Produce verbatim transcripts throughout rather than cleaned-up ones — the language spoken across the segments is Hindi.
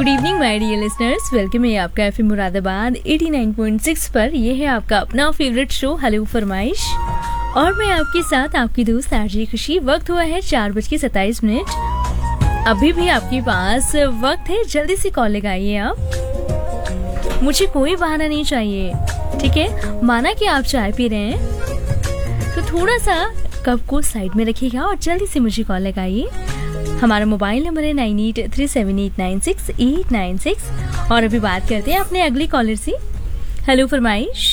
Good evening my dear listeners, welcome है आपका FM Moradabad eighty nine point six पर। यह है आपका अपना फेवरेट शो हेलो फरमाइश और मैं आपके साथ आपकी दोस्त आरजे खुशी। वक्त हुआ है चार बज के सत्ताईस मिनट। अभी भी आपके पास वक्त है, जल्दी से कॉल लगाइए आप। मुझे कोई बहाना नहीं चाहिए, ठीक है? माना कि आप चाय पी रहे हैं तो थोड़ा सा कप को साइड में रखिएगा और जल्दी से मुझे कॉल लगाइए। हमारा मोबाइल नंबर है nine eight three seven eight nine six eight nine six. और अभी बात करते हैं अपने अगली कॉलर से। हेलो फरमाइश।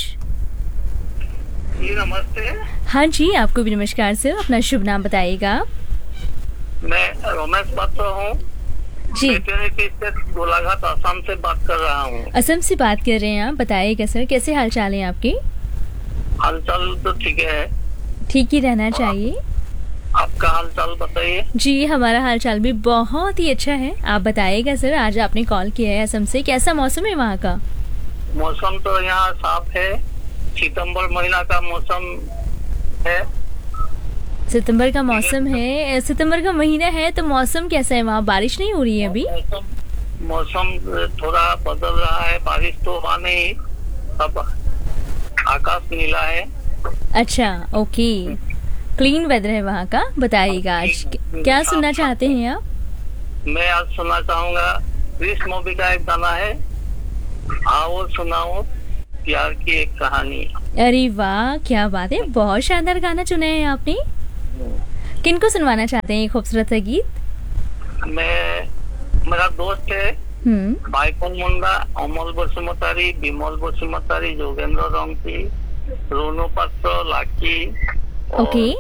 जी नमस्ते। हाँ जी, आपको भी नमस्कार सर। अपना शुभ नाम बताइएगा। मैं रमेश बात कर रहा हूँ जी, गोलाघाट असम से बात कर रहा हूँ। असम से बात कर रहे हैं आप, बताइएगा सर कैसे हाल चाल है आपके? हालचाल तो ठीक है, ठीक ही रहना चाहिए। आपका हालचाल बताइए। जी, हमारा हालचाल भी बहुत ही अच्छा है। आप बताइएगा सर, आज आपने कॉल किया है असम से, कैसा मौसम है वहाँ का? मौसम तो यहाँ साफ है, सितंबर महीना का मौसम है। सितंबर का मौसम है, सितंबर का महीना है तो मौसम कैसा है वहाँ? बारिश नहीं हो रही है अभी? मौसम मौसम थोड़ा बदल रहा है, बारिश तो वहाँ नहीं, सब आकाश नीला है। अच्छा, ओके। क्लीन वेदर है वहाँ का। बताइएगा आज क्या सुनना चाहते हैं आप? मैं आज सुनना चाहूंगा, क्रिस मूवी का एक गाना है, आओ सुनाओ प्यार की एक कहानी। अरे वाह, क्या बात है, बहुत शानदार गाना चुना है आपने। किनको सुनवाना चाहते हैं ये खूबसूरत सा गीत? मैं, मेरा दोस्त है हम्म भाईकन मुंडा, अमल बसुमतारी, विमल बसुमतारी, जोगेंद्र रंगती, रोनू पात्र, लाकी, ओके।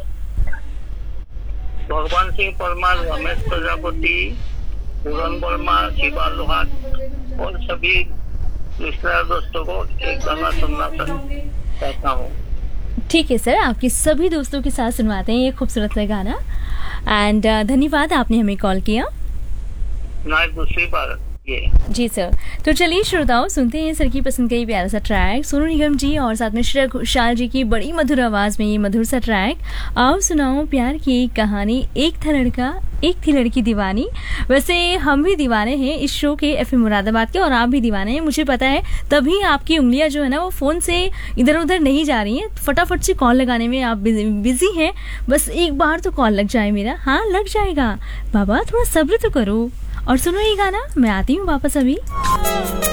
भगवान सिंह परमार, रमेश प्रजापति, पूरन वर्मा, शिवा लोहार और सभी लिस्नर दोस्तों को एक गाना सुनना चाहता हूँ। ठीक है सर, आपके सभी दोस्तों के साथ सुनवाते हैं ये खूबसूरत सा गाना। एंड धन्यवाद, आपने हमें कॉल किया। ना दूसरी बार ये। जी सर, तो चलिए श्रोताओं, सुनते हैं सर की पसंद का ये प्यारा सा ट्रैक, सोनू निगम जी और साथ में श्रेया घोषाल जी की बड़ी मधुर आवाज में ये मधुर सा ट्रैक, आओ सुनाओ प्यार की एक कहानी। एक था लड़का, एक थी लड़की दीवानी। वैसे हम भी दीवाने हैं इस शो के, एफएम मुरादाबाद के, और आप भी दीवाने हैं, मुझे पता है। तभी आपकी उंगलियां जो है ना वो फोन से इधर उधर नहीं जा रही हैं, फटाफट से कॉल लगाने में आप बिजी हैं। बस एक बार तो कॉल लग जाए मेरा। हाँ, लग जाएगा बाबा, थोड़ा सब्र तो करो। और सुनो ये गाना, मैं आती हूँ वापस अभी।